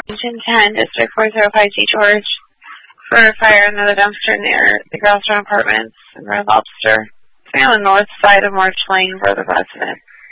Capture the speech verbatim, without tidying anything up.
Region ten, District four oh five, G. George, for a fire in the dumpster near the Grellstone Apartments in Red Lobster. It's on the north side of March Lane for the resident.